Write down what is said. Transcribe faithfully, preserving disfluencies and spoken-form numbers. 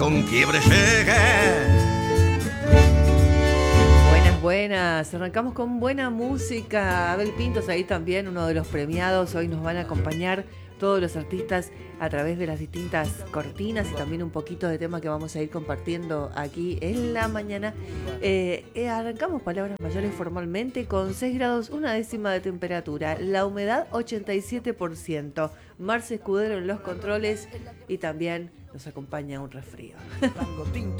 con quiebre llegue. Buenas, buenas. Arrancamos con buena música. Abel Pintos ahí también, uno de los premiados. Hoy nos van a acompañar todos los artistas a través de las distintas cortinas y también un poquito de tema que vamos a ir compartiendo aquí en la mañana. Eh, eh, arrancamos palabras mayores formalmente con seis grados, una décima de temperatura. La humedad ochenta y siete por ciento. Marce Escudero en los controles y también nos acompaña un resfrío.